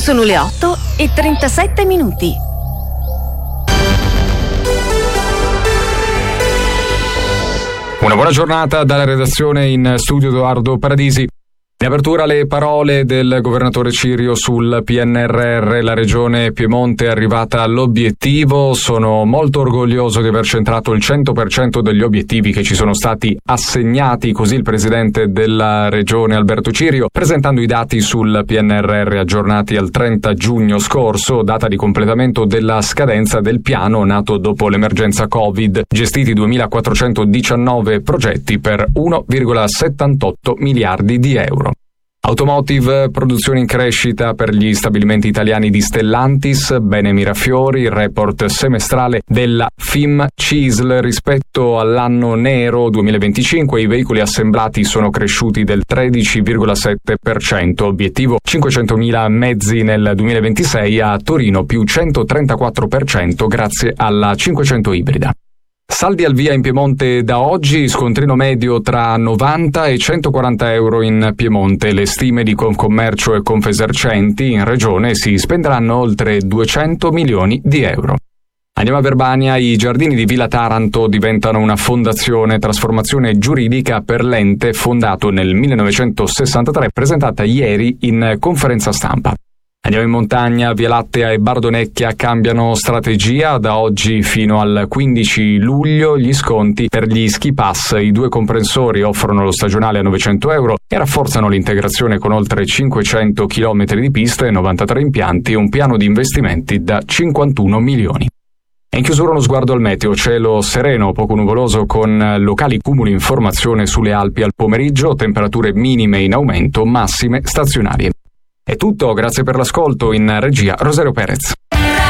Sono le 8:37. Una buona giornata dalla redazione, in studio Edoardo Paradisi. In apertura le parole del governatore Cirio sul PNRR. La regione Piemonte è arrivata all'obiettivo. Sono molto orgoglioso di aver centrato il 100% degli obiettivi che ci sono stati assegnati, così il presidente della regione Alberto Cirio, presentando i dati sul PNRR aggiornati al 30 giugno scorso, data di completamento della scadenza del piano nato dopo l'emergenza Covid, gestiti 2.419 progetti per 1,78 miliardi di euro. Automotive, produzione in crescita per gli stabilimenti italiani di Stellantis, bene Mirafiori, il report semestrale della FIM CISL rispetto all'anno nero 2025, i veicoli assemblati sono cresciuti del 13,7%, obiettivo 500.000 mezzi nel 2026, a Torino più 134% grazie alla 500 ibrida. Saldi al via in Piemonte da oggi, scontrino medio tra 90 e 140 euro in Piemonte. Le stime di Confcommercio e Confesercenti: in regione si spenderanno oltre 200 milioni di euro. Andiamo a Verbania. I giardini di Villa Taranto diventano una fondazione, trasformazione giuridica per l'ente fondato nel 1963, presentata ieri in conferenza stampa. Andiamo in montagna. Via Lattea e Bardonecchia cambiano strategia. Da oggi fino al 15 luglio gli sconti per gli ski pass. I due comprensori offrono lo stagionale a 900 euro e rafforzano l'integrazione con oltre 500 km di piste, 93 impianti e un piano di investimenti da 51 milioni. E in chiusura uno sguardo al meteo. Cielo sereno, poco nuvoloso, con locali cumuli in formazione sulle Alpi al pomeriggio, temperature minime in aumento, massime stazionarie. È tutto, grazie per l'ascolto. In regia Rosario Perez.